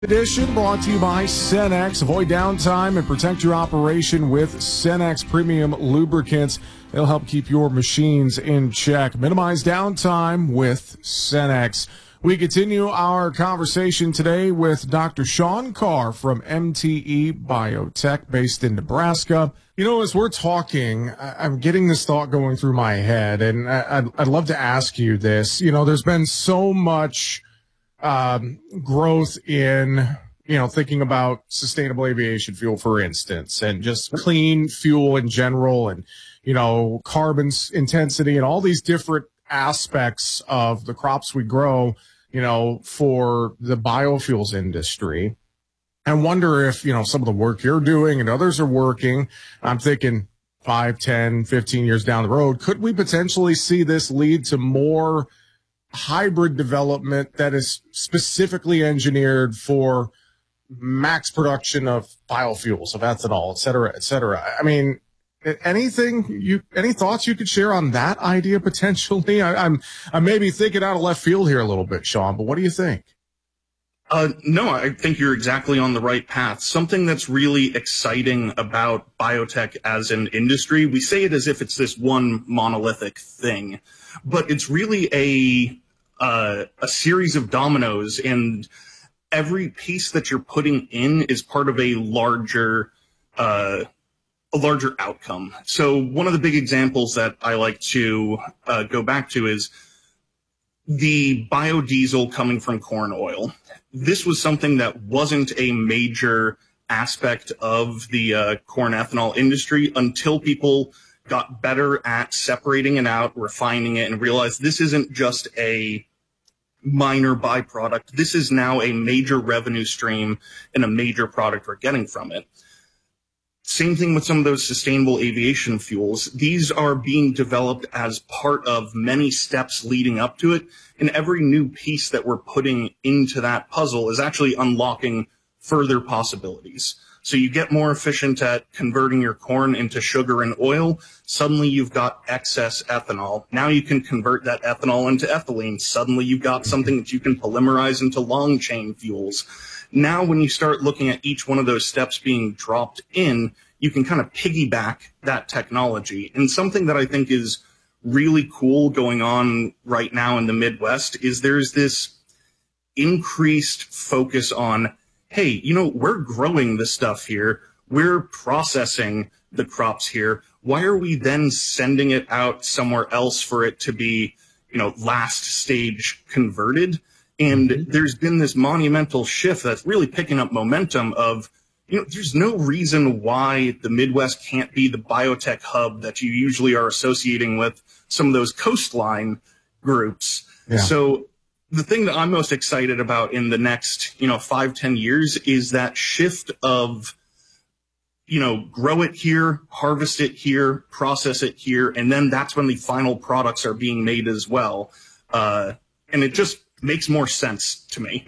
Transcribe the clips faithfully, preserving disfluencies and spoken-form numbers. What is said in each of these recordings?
Edition brought to you by Cenex. Avoid downtime and protect your operation with Cenex Premium Lubricants. They'll help keep your machines in check. Minimize downtime with Cenex. We continue our conversation today with Doctor Sean Carr from M T E Biotech based in Nebraska. You know, as we're talking, I'm getting this thought going through my head, and I'd, I'd love to ask you this. You know, there's been so much um, growth in, you know, thinking about sustainable aviation fuel, for instance, and just clean fuel in general, and, you know, carbon intensity and all these different aspects of the crops we grow, you know, for the biofuels industry. I wonder if, you know, some of the work you're doing and others are working, I'm thinking five, ten, fifteen years down the road, could we potentially see this lead to more hybrid development that is specifically engineered for max production of biofuels, of ethanol, et cetera, et cetera? I mean, anything you, any thoughts you could share on that idea potentially? I, I'm, I'm maybe thinking out of left field here a little bit, Sean, but what do you think? Uh, no, I think you're exactly on the right path. Something that's really exciting about biotech as an industry, we say it as if it's this one monolithic thing, but it's really a, uh, a series of dominoes, and every piece that you're putting in is part of a larger, uh, a larger outcome. So one of the big examples that I like to uh, go back to is the biodiesel coming from corn oil. This was something that wasn't a major aspect of the uh, corn ethanol industry until people got better at separating it out, refining it, and realized this isn't just a minor byproduct. This is now a major revenue stream and a major product we're getting from it. Same thing with some of those sustainable aviation fuels. These are being developed as part of many steps leading up to it, and every new piece that we're putting into that puzzle is actually unlocking further possibilities. So you get more efficient at converting your corn into sugar and oil. Suddenly you've got excess ethanol. Now you can convert that ethanol into ethylene. Suddenly you've got something that you can polymerize into long chain fuels. Now, when you start looking at each one of those steps being dropped in, you can kind of piggyback that technology. And something that I think is really cool going on right now in the Midwest is there's this increased focus on, hey, you know, we're growing this stuff here. We're processing the crops here. Why are we then sending it out somewhere else for it to be, you know, last stage converted? And there's been this monumental shift that's really picking up momentum of, you know, there's no reason why the Midwest can't be the biotech hub that you usually are associating with some of those coastline groups. Yeah. So the thing that I'm most excited about in the next, you know, five, ten years is that shift of, you know, grow it here, harvest it here, process it here, and then that's when the final products are being made as well. Uh, and it just makes more sense to me.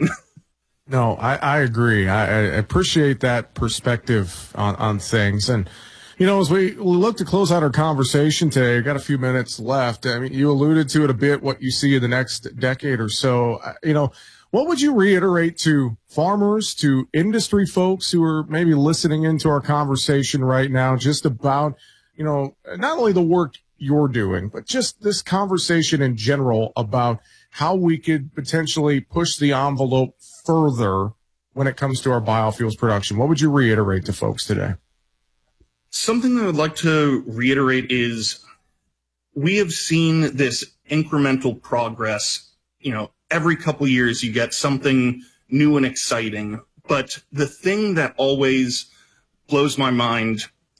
No, I, I agree. I, I appreciate that perspective on, on things. And, you know, as we look to close out our conversation today, we've got a few minutes left. I mean, you alluded to it a bit, what you see in the next decade or so. You know, what would you reiterate to farmers, to industry folks who are maybe listening into our conversation right now, just about, you know, not only the work you're doing, but just this conversation in general about how we could potentially push the envelope further when it comes to our biofuels production? What would you reiterate to folks today? Something I would like to reiterate is we have seen this incremental progress. You know, every couple of years you get something new and exciting. But the thing that always blows my mind,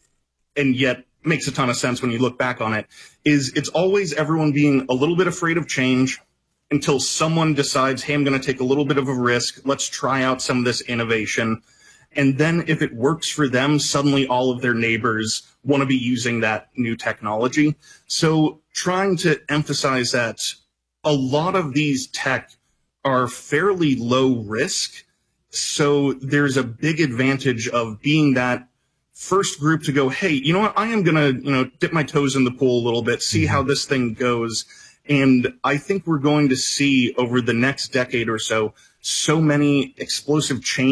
and yet makes a ton of sense when you look back on it, is it's always everyone being a little bit afraid of change until someone decides, hey, I'm going to take a little bit of a risk. Let's try out some of this innovation. And then if it works for them, suddenly all of their neighbors want to be using that new technology. So trying to emphasize that a lot of these tech are fairly low risk. So there's a big advantage of being that first group to go, hey, you know what, I am going to, you know, dip my toes in the pool a little bit, see how this thing goes. And I think we're going to see over the next decade or so, so many explosive changes